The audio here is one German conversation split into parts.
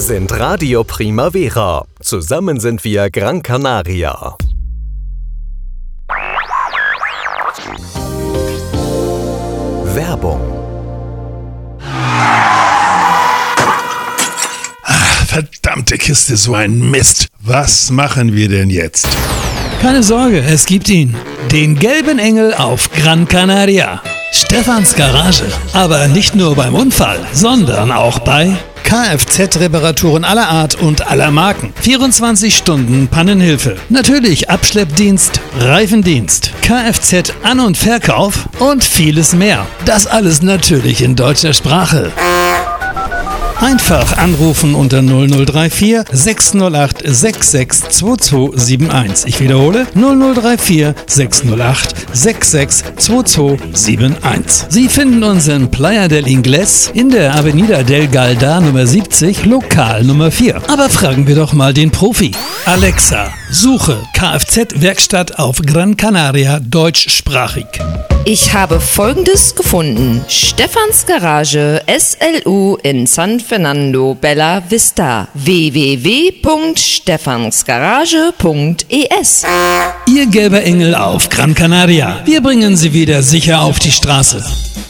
sind Radio Primavera. Zusammen sind wir Gran Canaria. Werbung. Verdammte Kiste, so ein Mist. Was machen wir denn jetzt? Keine Sorge, es gibt ihn. Den gelben Engel auf Gran Canaria. Stefans Garage. Aber nicht nur beim Unfall, sondern auch bei Kfz-Reparaturen aller Art und aller Marken. 24 Stunden Pannenhilfe. Natürlich Abschleppdienst, Reifendienst, Kfz-An- und Verkauf und vieles mehr. Das alles natürlich in deutscher Sprache. Einfach anrufen unter 0034 608 662271. Ich wiederhole 0034 608 662271. Sie finden uns in Playa del Ingles in der Avenida del Galda Nummer 70, Lokal Nummer 4. Aber fragen wir doch mal den Profi. Alexa, suche Kfz-Werkstatt auf Gran Canaria deutschsprachig. Ich habe Folgendes gefunden. Stefans Garage SLU in San Fernando Bella Vista. www.stefansgarage.es. Ihr gelber Engel auf Gran Canaria. Wir bringen Sie wieder sicher auf die Straße.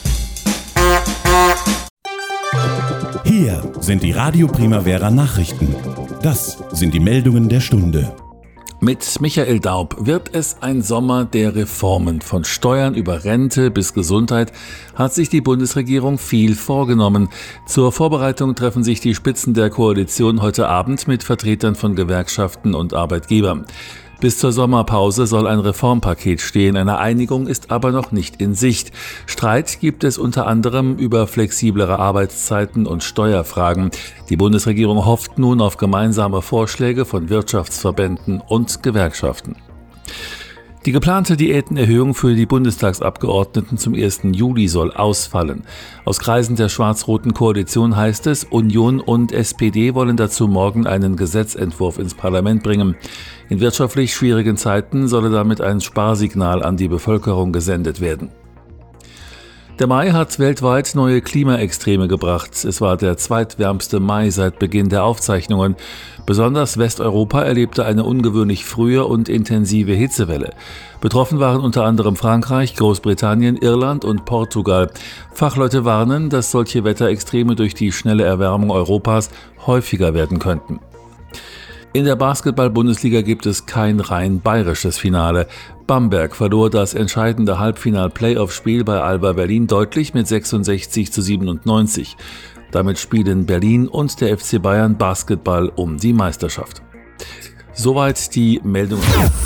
Hier sind die Radio Primavera Nachrichten. Das sind die Meldungen der Stunde. Mit Michael Daub wird es ein Sommer der Reformen. Von Steuern über Rente bis Gesundheit hat sich die Bundesregierung viel vorgenommen. Zur Vorbereitung treffen sich die Spitzen der Koalition heute Abend mit Vertretern von Gewerkschaften und Arbeitgebern. Bis zur Sommerpause soll ein Reformpaket stehen. Eine Einigung ist aber noch nicht in Sicht. Streit gibt es unter anderem über flexiblere Arbeitszeiten und Steuerfragen. Die Bundesregierung hofft nun auf gemeinsame Vorschläge von Wirtschaftsverbänden und Gewerkschaften. Die geplante Diätenerhöhung für die Bundestagsabgeordneten zum 1. Juli soll ausfallen. Aus Kreisen der schwarz-roten Koalition heißt es, Union und SPD wollen dazu morgen einen Gesetzentwurf ins Parlament bringen. In wirtschaftlich schwierigen Zeiten solle damit ein Sparsignal an die Bevölkerung gesendet werden. Der Mai hat weltweit neue Klimaextreme gebracht. Es war der zweitwärmste Mai seit Beginn der Aufzeichnungen. Besonders Westeuropa erlebte eine ungewöhnlich frühe und intensive Hitzewelle. Betroffen waren unter anderem Frankreich, Großbritannien, Irland und Portugal. Fachleute warnen, dass solche Wetterextreme durch die schnelle Erwärmung Europas häufiger werden könnten. In der Basketball-Bundesliga gibt es kein rein bayerisches Finale. Bamberg verlor das entscheidende Halbfinal-Playoff-Spiel bei Alba Berlin deutlich mit 66:97. Damit spielen Berlin und der FC Bayern Basketball um die Meisterschaft. Soweit die Meldung.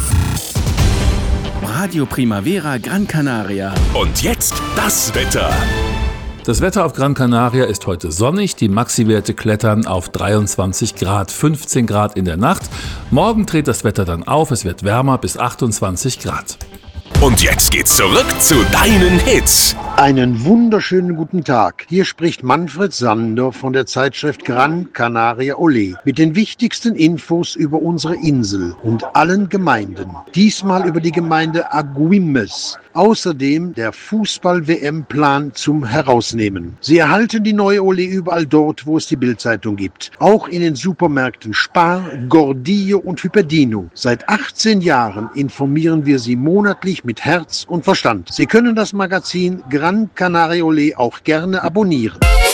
Radio Primavera Gran Canaria. Und jetzt das Wetter. Das Wetter auf Gran Canaria ist heute sonnig, die Maxi-Werte klettern auf 23 Grad, 15 Grad in der Nacht. Morgen dreht das Wetter dann auf, es wird wärmer bis 28 Grad. Und jetzt geht's zurück zu deinen Hits. Einen wunderschönen guten Tag. Hier spricht Manfred Sander von der Zeitschrift Gran Canaria Olé mit den wichtigsten Infos über unsere Insel und allen Gemeinden. Diesmal über die Gemeinde Agüimes. Außerdem der Fußball-WM-Plan zum Herausnehmen. Sie erhalten die neue Olé überall dort, wo es die Bild-Zeitung gibt. Auch in den Supermärkten Spar, Gordillo und Hyperdino. Seit 18 Jahren informieren wir Sie monatlich mit Herz und Verstand. Sie können das Magazin Gran Canaria Olé auch gerne abonnieren.